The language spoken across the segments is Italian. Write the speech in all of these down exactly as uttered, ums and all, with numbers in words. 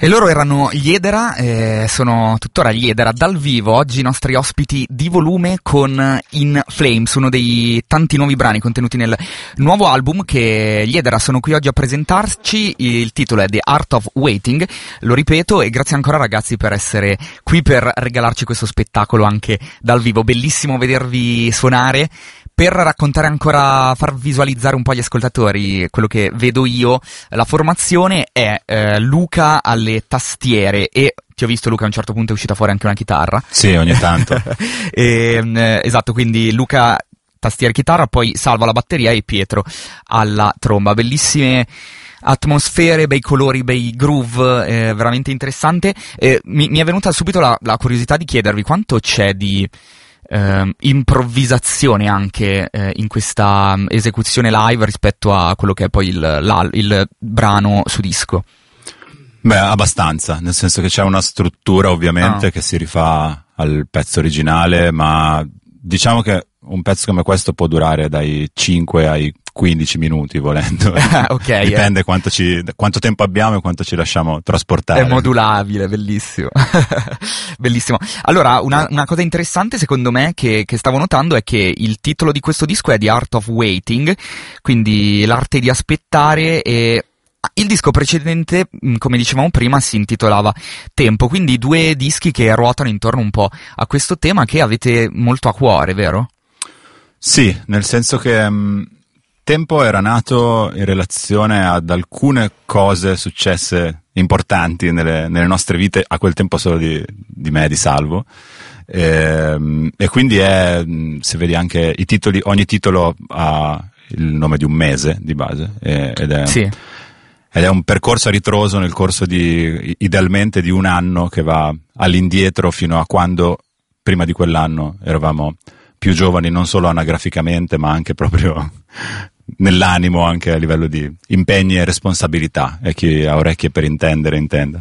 E loro erano gli Edera, eh, sono tuttora gli Edera dal vivo, oggi i nostri ospiti di volume con In Flames, uno dei tanti nuovi brani contenuti nel nuovo album che gli Edera sono qui oggi a presentarci. Il titolo è The Art of Waiting, lo ripeto, e grazie ancora ragazzi per essere qui per regalarci questo spettacolo anche dal vivo, bellissimo vedervi suonare. Per raccontare ancora, far visualizzare un po' agli ascoltatori quello che vedo io, la formazione è eh, Luca alle tastiere e ti ho visto Luca a un certo punto è uscita fuori anche una chitarra. Sì, ogni tanto. e, eh, esatto, quindi Luca tastiere chitarra, poi Salvo alla batteria e Pietro alla tromba. Bellissime atmosfere, bei colori, bei groove, eh, veramente interessante. Eh, mi, mi è venuta subito la, la curiosità di chiedervi quanto c'è di Uh, improvvisazione anche uh, in questa um, esecuzione live rispetto a quello che è poi il, la, il brano su disco. Beh, abbastanza, nel senso che c'è una struttura ovviamente ah. che si rifà al pezzo originale, ma diciamo che un pezzo come questo può durare dai cinque ai quindici minuti volendo. Ok, dipende eh. quanto, ci, quanto tempo abbiamo e quanto ci lasciamo trasportare. È modulabile, bellissimo. Bellissimo. Allora, una, una cosa interessante secondo me che, che stavo notando è che il titolo di questo disco è The Art of Waiting, quindi l'arte di aspettare, e il disco precedente, come dicevamo prima, si intitolava Tempo, quindi due dischi che ruotano intorno un po' a questo tema che avete molto a cuore, vero? Sì, nel senso che mh, Tempo era nato in relazione ad alcune cose successe importanti nelle, nelle nostre vite, a quel tempo solo di, di me e di Salvo, e, e quindi è, se vedi anche i titoli, ogni titolo ha il nome di un mese di base, e, ed è... Sì. Ed è un percorso a ritroso nel corso di, idealmente, di un anno che va all'indietro fino a quando, prima di quell'anno, eravamo più giovani non solo anagraficamente, ma anche proprio nell'animo, anche a livello di impegni e responsabilità. E chi ha orecchie per intendere, intenda.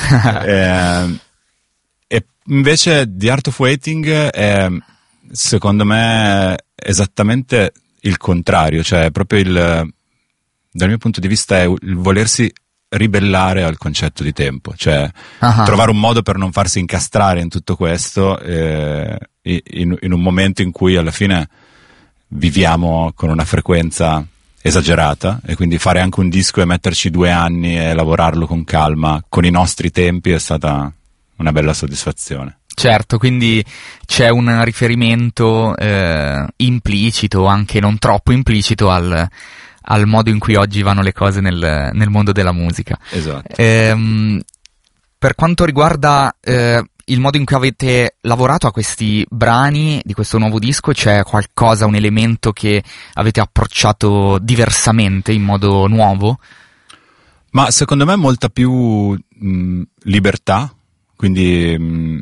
e, e invece The Art of Waiting è, secondo me, esattamente il contrario, cioè proprio il... dal mio punto di vista è il volersi ribellare al concetto di tempo, cioè uh-huh. trovare un modo per non farsi incastrare in tutto questo, eh, in, in un momento in cui alla fine viviamo con una frequenza esagerata, e quindi fare anche un disco e metterci due anni e lavorarlo con calma, con i nostri tempi, è stata una bella soddisfazione. Certo, quindi c'è un riferimento eh, implicito, anche non troppo implicito, al al modo in cui oggi vanno le cose nel, nel mondo della musica. Esatto. Ehm, per quanto riguarda eh, il modo in cui avete lavorato a questi brani di questo nuovo disco, c'è qualcosa, un elemento che avete approcciato diversamente, in modo nuovo? Ma secondo me molta più mh, libertà, quindi mh,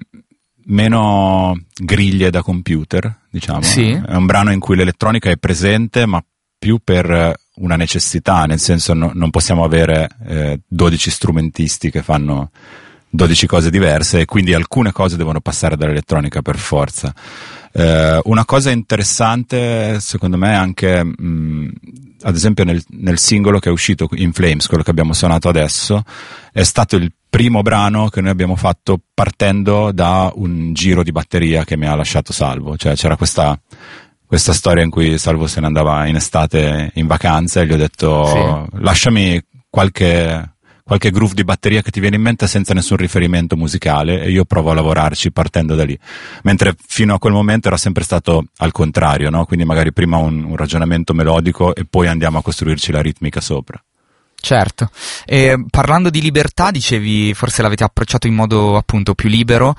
meno griglie da computer, diciamo. Sì. È un brano in cui l'elettronica è presente, ma più per una necessità, nel senso no, non possiamo avere eh, dodici strumentisti che fanno dodici cose diverse, e quindi alcune cose devono passare dall'elettronica per forza. Eh, una cosa interessante secondo me anche mh, ad esempio nel, nel singolo che è uscito, In Flames, quello che abbiamo suonato adesso, è stato il primo brano che noi abbiamo fatto partendo da un giro di batteria che mi ha lasciato Salvo, cioè c'era questa questa storia in cui Salvo se ne andava in estate in vacanza e gli ho detto sì. lasciami qualche, qualche groove di batteria che ti viene in mente senza nessun riferimento musicale, e io provo a lavorarci partendo da lì, mentre fino a quel momento era sempre stato al contrario, no? Quindi magari prima un, un ragionamento melodico e poi andiamo a costruirci la ritmica sopra. Certo, e parlando di libertà, dicevi forse l'avete approcciato in modo appunto più libero,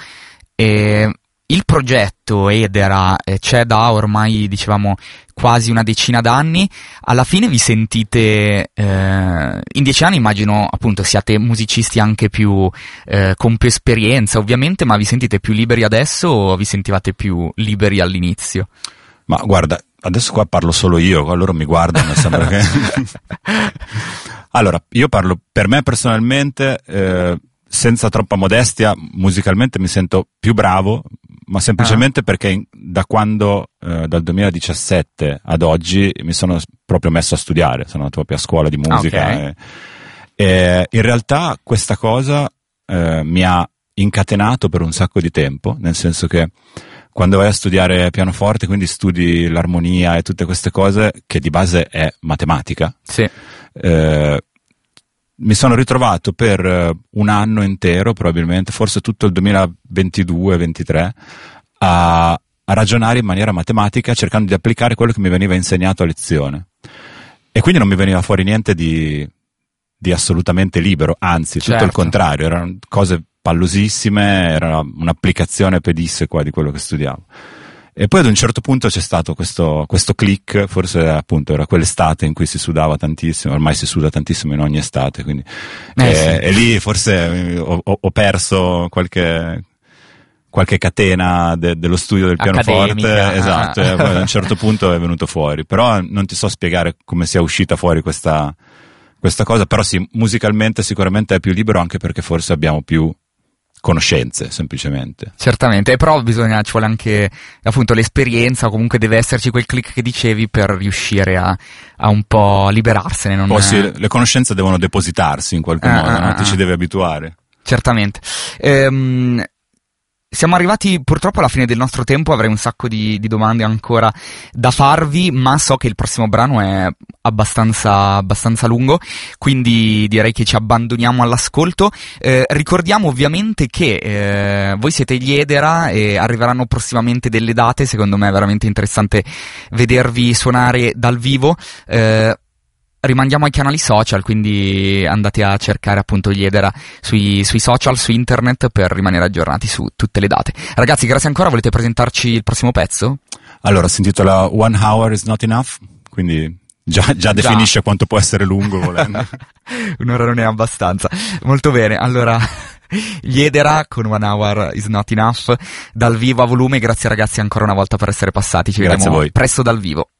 e il progetto Edera eh, c'è da ormai, dicevamo, quasi una decina d'anni. Alla fine vi sentite, eh, in dieci anni immagino appunto siate musicisti anche più eh, con più esperienza ovviamente, ma vi sentite più liberi adesso o vi sentivate più liberi all'inizio? Ma guarda, adesso qua parlo solo io, loro mi guardano, sembra che... Allora, io parlo per me personalmente, eh, senza troppa modestia, musicalmente mi sento più bravo, ma semplicemente ah. perché in, da quando, eh, dal duemiladiciassette ad oggi, mi sono proprio messo a studiare, sono andato proprio a scuola di musica. Okay. E, e in realtà questa cosa eh, mi ha incatenato per un sacco di tempo, nel senso che quando vai a studiare pianoforte, quindi studi l'armonia e tutte queste cose, che di base è matematica, sì. eh, mi sono ritrovato per un anno intero, probabilmente, forse tutto il duemilaventidue ventitré, a, a ragionare in maniera matematica, cercando di applicare quello che mi veniva insegnato a lezione. E quindi non mi veniva fuori niente di, di assolutamente libero, anzi, tutto certo. il contrario, erano cose pallosissime, era un'applicazione pedissequa di quello che studiavo. E poi ad un certo punto c'è stato questo, questo click, forse appunto era quell'estate in cui si sudava tantissimo, ormai si suda tantissimo in ogni estate, quindi eh, e, sì. e lì forse ho, ho perso qualche, qualche catena de, dello studio del pianoforte, accademica. esatto, e poi ad un certo punto è venuto fuori, però non ti so spiegare come sia uscita fuori questa, questa cosa, però sì, musicalmente sicuramente è più libero, anche perché forse abbiamo più conoscenze, semplicemente. Certamente, però bisogna, ci vuole anche appunto l'esperienza, comunque deve esserci quel click che dicevi per riuscire a, a un po' liberarsene. Non Poi sì, è... le conoscenze devono depositarsi in qualche ah, modo, ah, no? Ti ah. ci devi abituare. Certamente. Ehm, siamo arrivati purtroppo alla fine del nostro tempo, avrei un sacco di, di domande ancora da farvi, ma so che il prossimo brano è abbastanza, abbastanza lungo, quindi direi che ci abbandoniamo all'ascolto. Eh, ricordiamo ovviamente che eh, voi siete gli Edera e arriveranno prossimamente delle date, secondo me è veramente interessante vedervi suonare dal vivo. Eh, Rimandiamo ai canali social, quindi andate a cercare appunto gli Edera sui, sui social, su internet, per rimanere aggiornati su tutte le date. Ragazzi, grazie ancora, volete presentarci il prossimo pezzo? Allora, si intitola One Hour is Not Enough, quindi già, già, già. definisce quanto può essere lungo volendo. Un'ora non è abbastanza. Molto bene, allora gli Edera con One Hour is Not Enough dal vivo a volume. Grazie ragazzi ancora una volta per essere passati, ci Grazie vediamo a voi. presto dal vivo.